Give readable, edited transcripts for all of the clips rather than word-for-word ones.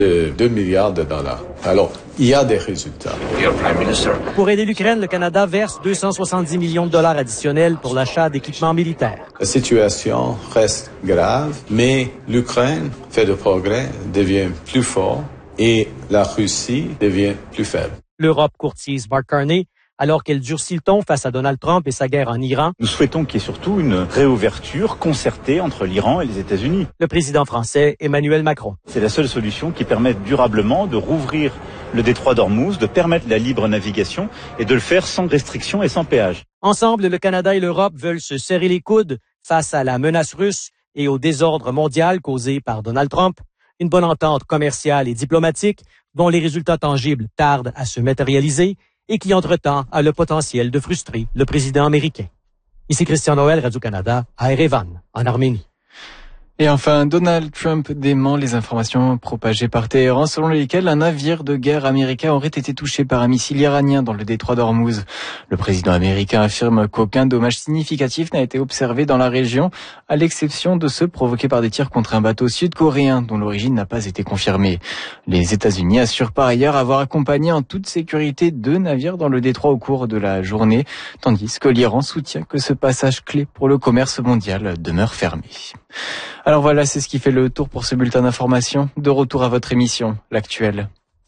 de 2 milliards de dollars. Alors, il y a des résultats. Pour aider l'Ukraine, le Canada verse 270 millions de dollars additionnels pour l'achat d'équipements militaires. La situation reste grave, mais l'Ukraine fait de progrès, devient plus fort et la Russie devient plus faible. L'Europe courtise Mark Carney alors qu'elle durcit le ton face à Donald Trump et sa guerre en Iran. Nous souhaitons qu'il y ait surtout une réouverture concertée entre l'Iran et les États-Unis. Le président français Emmanuel Macron. C'est la seule solution qui permette durablement de rouvrir le détroit d'Ormuz, de permettre la libre navigation et de le faire sans restriction et sans péage. Ensemble, le Canada et l'Europe veulent se serrer les coudes face à la menace russe et au désordre mondial causé par Donald Trump. Une bonne entente commerciale et diplomatique dont les résultats tangibles tardent à se matérialiser et qui, entre-temps, a le potentiel de frustrer le président américain. Ici Christian Noël, Radio-Canada, à Erevan, en Arménie. Et enfin, Donald Trump dément les informations propagées par Téhéran selon lesquelles un navire de guerre américain aurait été touché par un missile iranien dans le détroit d'Ormuz. Le président américain affirme qu'aucun dommage significatif n'a été observé dans la région, à l'exception de ceux provoqués par des tirs contre un bateau sud-coréen dont l'origine n'a pas été confirmée. Les États-Unis assurent par ailleurs avoir accompagné en toute sécurité 2 navires dans le détroit au cours de la journée, tandis que l'Iran soutient que ce passage clé pour le commerce mondial demeure fermé. Alors voilà, c'est ce qui fait le tour pour ce bulletin d'information. De retour à votre émission, l'Actuel.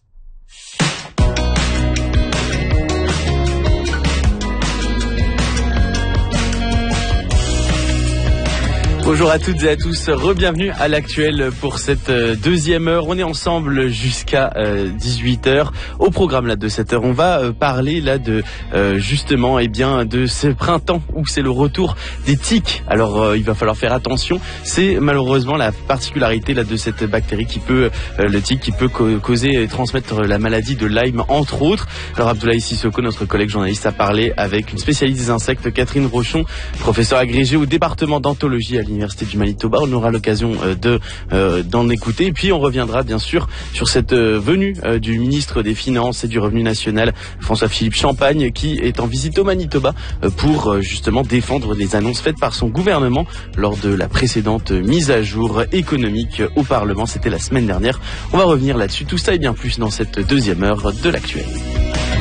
Bonjour à toutes et à tous, re-bienvenue à l'Actuel pour cette deuxième heure. On est ensemble jusqu'à 18h. Au programme là de cette heure, on va parler là de justement de ce printemps où c'est le retour des tiques. Alors il va falloir faire attention. C'est malheureusement la particularité là de cette bactérie qui peut le tique qui peut causer et transmettre la maladie de Lyme entre autres. Alors Abdoulaye Sissoko, notre collègue journaliste, a parlé avec une spécialiste des insectes, Catherine Rochon, professeure agrégée au département d'anthologie à l'Université du Manitoba. On aura l'occasion d'en écouter. Et puis on reviendra bien sûr sur cette venue du ministre des Finances et du Revenu national, François-Philippe Champagne, qui est en visite au Manitoba pour justement défendre les annonces faites par son gouvernement lors de la précédente mise à jour économique au Parlement. C'était la semaine dernière. On va revenir là-dessus. Tout ça et bien plus dans cette deuxième heure de l'Actuel.